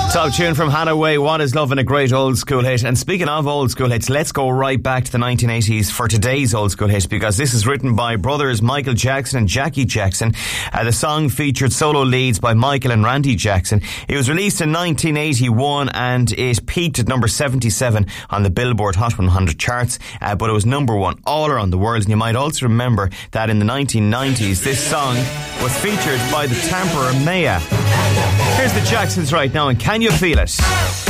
Top tune from Hannah Way, What Is Love, and a great old school hit. And speaking of old school hits, let's go right back to the 1980s for today's old school hit, because this is written by brothers Michael Jackson and Jackie Jackson. The song featured solo leads by Michael and Randy Jackson. It was released in 1981 and it peaked at number 77 on the Billboard Hot 100 charts, but it was number one all around the world. And you might also remember that in the 1990s this song was featured by the Tampa Maya. Here's the Jacksons right now, and Can You Feel It?